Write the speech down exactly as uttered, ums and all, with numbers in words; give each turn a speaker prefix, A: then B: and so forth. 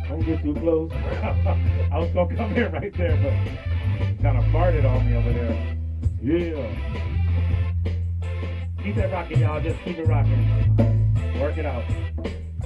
A: Don't get too close.
B: I was gonna come in right there, but kind of farted on me over there.
A: Yeah.
B: Keep that rocking, y'all. Just keep it rocking. Work it out.